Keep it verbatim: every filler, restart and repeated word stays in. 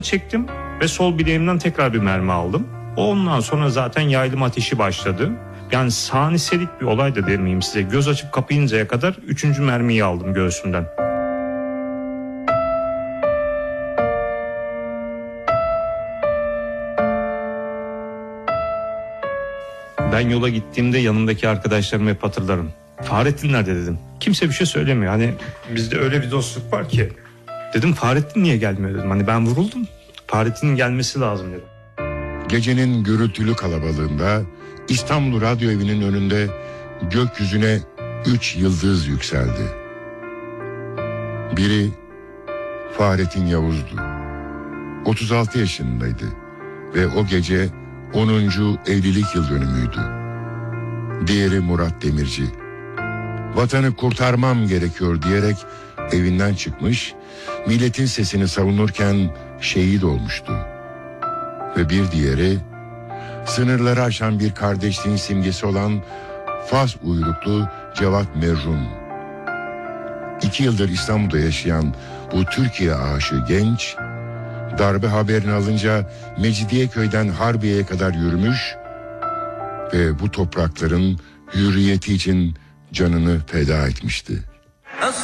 çektim ve sol bileğimden tekrar bir mermi aldım. Ondan sonra zaten yaylım ateşi başladı. Yani saniselik bir olay da demeyeyim size. Göz açıp kapayıncaya kadar üçüncü mermiyi aldım göğsünden. Ben yola gittiğimde yanımdaki arkadaşlarımı hep hatırlarım. Fahrettin nerede dedim. Kimse bir şey söylemiyor. Hani bizde öyle bir dostluk var ki. Dedim Fahrettin niye gelmiyor dedim. Hani ben vuruldum. Fahrettin'in gelmesi lazım dedim. Gecenin gürültülü kalabalığında İstanbul Radyo Evi'nin önünde gökyüzüne üç yıldız yükseldi. Biri Fahrettin Yavuz'du. otuz altı yaşındaydı ve o gece onuncu evlilik yıl dönümüydü. Diğeri Murat Demirci. Vatanı kurtarmam gerekiyor diyerek evinden çıkmış, milletin sesini savunurken şehit olmuştu. Ve bir diğeri, sınırları aşan bir kardeşliğin simgesi olan Fas uyruklu Cevat Merhum. İki yıldır İstanbul'da yaşayan bu Türkiye aşığı genç, darbe haberini alınca Mecidiyeköy'den Harbiye'ye kadar yürümüş ve bu toprakların hürriyeti için canını feda etmişti.